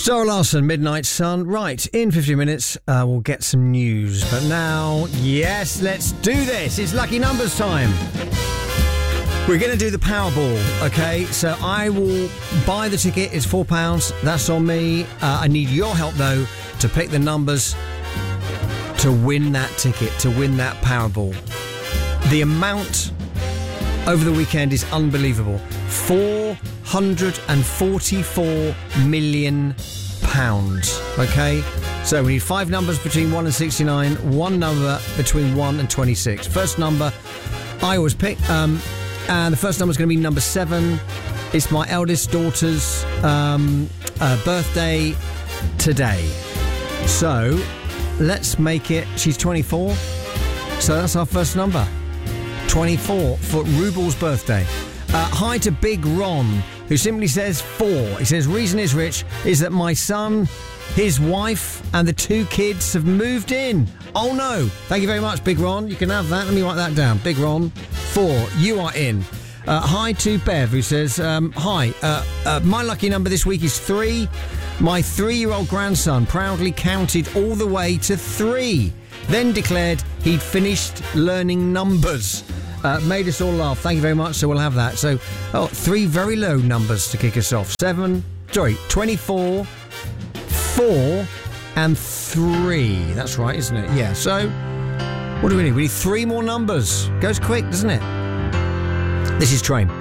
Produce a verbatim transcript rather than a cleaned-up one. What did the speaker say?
Zara Larsson, Midnight Sun. Right, in fifty minutes, uh, we'll get some news. But now, yes, let's do this. It's lucky numbers time. We're going to do the Powerball, okay? So I will buy the ticket. It's four pounds. That's on me. Uh, I need your help, though, to pick the numbers to win that ticket, to win that Powerball. The amount over the weekend is unbelievable. four hundred forty-four million pounds, okay? So we need five numbers between one and sixty-nine, one number between one and twenty-six. First number I always pick, um, and the first number is going to be number seven. It's my eldest daughter's um, uh, birthday today. So let's make it, she's twenty-four, so that's our first number. twenty-four for Rubal's birthday. Uh, hi to Big Ron, who simply says four. He says, reason is, Rich, is that my son, his wife, and the two kids have moved in. Oh, no. Thank you very much, Big Ron. You can have that. Let me write that down. Big Ron, four. You are in. Uh, hi to Bev, who says, um, hi, uh, uh, my lucky number this week is three. My three-year-old grandson proudly counted all the way to three, then declared he'd finished learning numbers. Uh, made us all laugh. Thank you very much. So we'll have that. So, oh, three very low numbers to kick us off. Seven, sorry, twenty-four, four, and three. That's right, isn't it? Yeah. So, what do we need? We need three more numbers. Goes quick, doesn't it? This is Train.